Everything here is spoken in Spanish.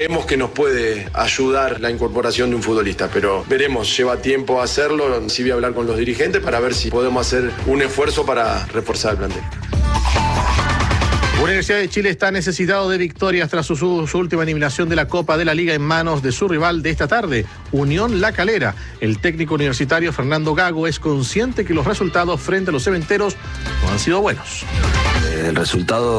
creemos que nos puede ayudar la incorporación de un futbolista, pero veremos, lleva tiempo hacerlo. Sí voy a hablar con los dirigentes para ver si podemos hacer un esfuerzo para reforzar el plantel. Universidad de Chile está necesitado de victorias tras su última eliminación de la Copa de la Liga en manos de su rival de esta tarde, Unión La Calera. El técnico universitario Fernando Gago es consciente que los resultados frente a los cementeros no han sido buenos. El resultado